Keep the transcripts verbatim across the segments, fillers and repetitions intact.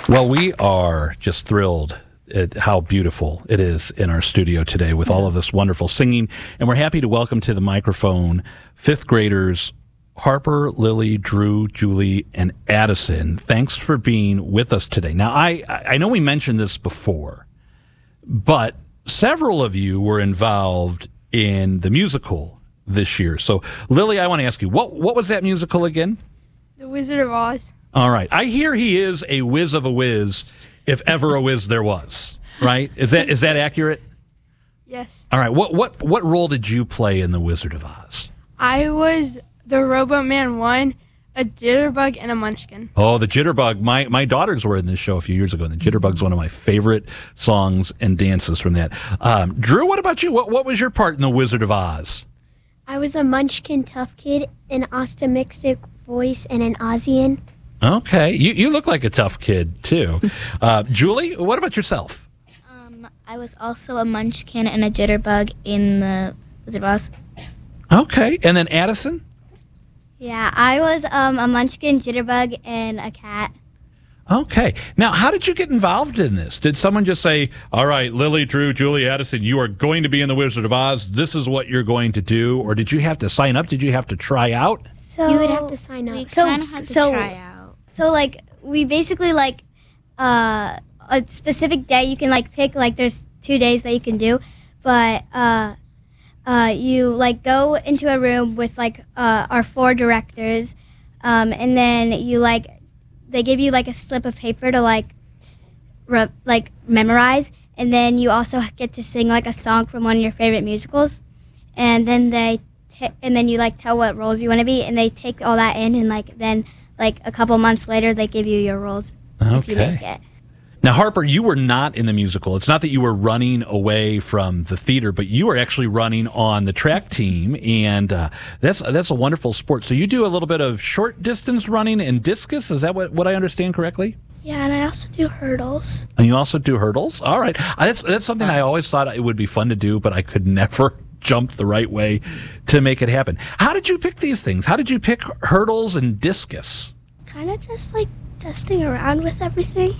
Well, we are just thrilled at how beautiful it is in our studio today with all of this wonderful singing. And we're happy to welcome to the microphone fifth graders Harper, Lily, Drew, Julie, and Addison. Thanks for being with us today. Now, I, I know we mentioned this before, but several of you were involved in the musical this year. So, Lily, I want to ask you, what, what was that musical again? The Wizard of Oz. All right. I hear he is a whiz of a whiz, if ever a whiz there was, right? Is that is that accurate? Yes. All right. What what what role did you play in The Wizard of Oz? I was the Robo Man one, a Jitterbug, and a Munchkin. Oh, the Jitterbug. My my daughters were in this show a few years ago, and the Jitterbug's one of my favorite songs and dances from that. Um, Drew, what about you? What what was your part in The Wizard of Oz? I was a Munchkin tough kid, an optimistic voice, and an Ozian. Okay. You you look like a tough kid, too. Uh, Julie, what about yourself? Um, I was also a Munchkin and a Jitterbug in the Wizard of Oz. Okay. And then Addison? Yeah, I was um, a Munchkin, Jitterbug, and a cat. Okay. Now, how did you get involved in this? Did someone just say, all right, Lily, Drew, Julie, Addison, you are going to be in The Wizard of Oz. This is what you're going to do? Or did you have to sign up? Did you have to try out? So you would have to sign up. We so, kind of had to so, try out. So, like, we basically, like, uh, a specific day you can, like, pick, like, there's two days that you can do. But, uh, uh, you, like, go into a room with, like, uh, our four directors. Um, and then you, like, they give you, like, a slip of paper to, like, re- like, memorize. And then you also get to sing, like, a song from one of your favorite musicals. And then they, t- and then you, like, tell what roles you want to be. And they take all that in and, like, then... Like a couple months later, they give you your roles okay. if you make it. Now, Harper, you were not in the musical. It's not that you were running away from the theater, but you were actually running on the track team, and uh, that's that's a wonderful sport. So you do a little bit of short distance running and discus. Is that what, what I understand correctly? Yeah, and I also do hurdles. And you also do hurdles? All right. Uh, That's, that's something I always thought it would be fun to do, but I could never jump the right way to make it happen. How did you pick these things? How did you pick hurdles and discus? Kind of just like testing around with everything.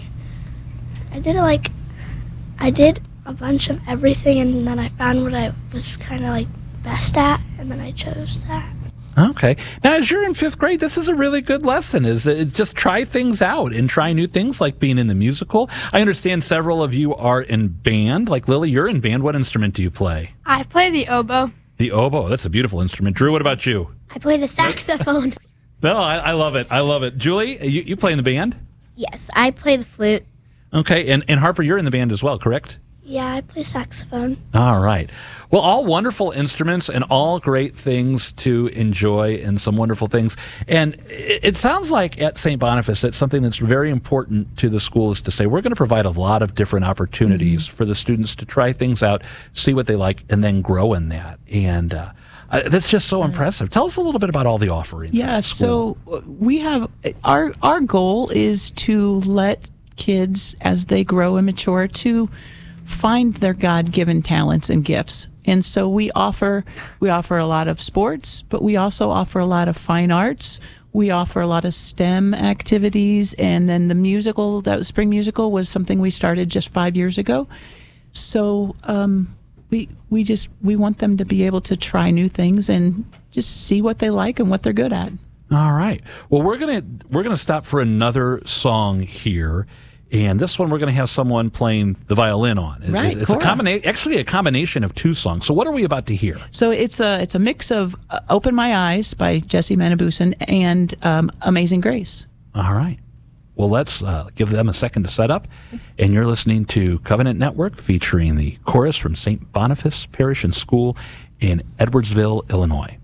I did it like, I did a bunch of everything, and then I found what I was kind of like best at, and then I chose that. Okay. Now, as you're in fifth grade, this is a really good lesson. Is it's just try things out and try new things, like being in the musical. I understand several of you are in band. Like Lily, you're in band. What instrument do you play? I play the oboe. The oboe. That's a beautiful instrument. Drew, what about you? I play the saxophone. No, I, I love it. I love it. Julie, you, you play in the band? Yes, I play the flute. Okay. And, and Harper, you're in the band as well, correct? Yeah, I play saxophone. All right. Well, all wonderful instruments and all great things to enjoy and some wonderful things. And it, it sounds like at Saint Boniface that something that's very important to the school is to say we're going to provide a lot of different opportunities mm-hmm. for the students to try things out, see what they like, and then grow in that. And uh, uh, that's just so impressive. Tell us a little bit about all the offerings. Yeah, at school. so we have our our goal is to let kids, as they grow and mature, to find their God-given talents and gifts. And so we offer we offer a lot of sports, but we also offer a lot of fine arts. We offer a lot of STEM activities, and then the musical, that spring musical, was something we started just five years ago. So um, we we just we want them to be able to try new things and just see what they like and what they're good at. All right. Well, we're gonna we're gonna stop for another song here. And this one we're going to have someone playing the violin on. Right, it's a combina- actually a combination of two songs. So what are we about to hear? So it's a it's a mix of uh, "Open My Eyes" by Jesse Manibusan and um, "Amazing Grace." All right. Well, let's uh, give them a second to set up. And you're listening to Covenant Network, featuring the chorus from Saint Boniface Parish and School in Edwardsville, Illinois.